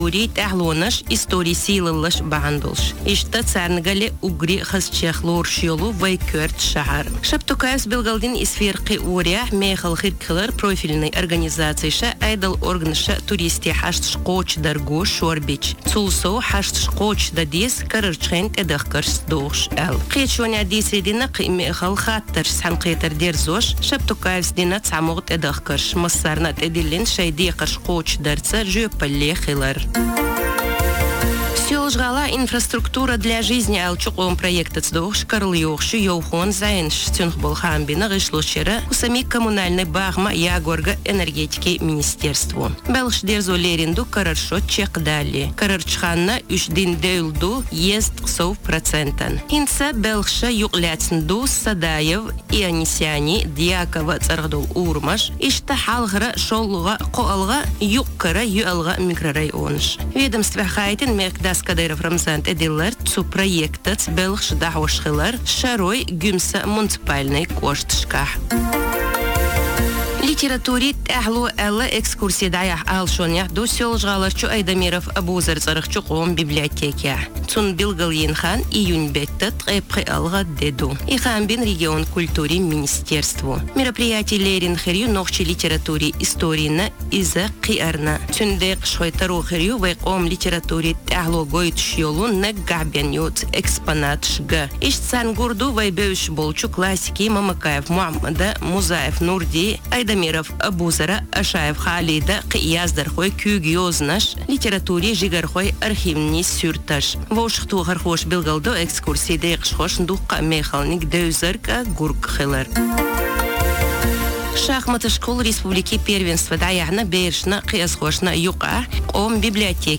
وريت أهلونش истории силылыш бандулш. Ишта царнгале угри хасчехлор шиолу вайкерт шахар. Шаптукаевс Белгалдин из фирки уря мехал хиркхлер профильной организации ша айдал органша туристи хашт шкоч дарго шорбич. Цулсо хашт шкоч дадис карырчхент эдахкарс дохш эл. Хечоня дисредина мехал хаттер санкетер дерзош. Шаптукаевс дина цамогт эдахкарш. Массарнат эдилин шайди шкоч дарца жёпалле хилар. Сёлжгала инфраструктура для жизни алчуком проекта цдох Карлиохши Йоухон Зайнш Цюнхбол Хамбина Гышлушера у самих коммунальной багма Ягорга энергетики министерству. Белш дерзо леринду караршо чек дали. Карарчханна ушдин дейлду ест 100%. Инца Белша юкляцнду Садаев и Анисяни Дьякова Царгдол Урмаш ишта халгра шолга коалга юккара юалга микрорайонш. Ведомство хайтин мекдас Кадыров Рамзан Эдиллер цу проекта Белш Дахошхилар Шарой Гюмса муниципальный коштшка. Литературе тахло элла экскурсия даях алшонях до сёлжгаларчу Айдамиров Абузар царахчуком библиотеке. Цун Билгалинхан июнь беттет эпхи алга деду. Ихамбин регион культуре министерству. Мероприятие Лерин херью нохчи литературе истории на иза киарна. Цундек шхойтару херью вайком литературе тахло гойт шьолу на габян ют экспонат шга. Ишцан гурду вайбеуш болчу классики Мамакаев Муаммада Музаев Нурди Айдамиров Абузара Ашаев Халида Кияздархой Кюгиознаш литературе жигархой архивни сюрташ. Вошхту гархош Белгалдо экскурсии дейхшхош дука мехалник дөзерка гуркхилар. Шахматы школ республики первенства даяхна бершна киязхошна юка ом библиотеки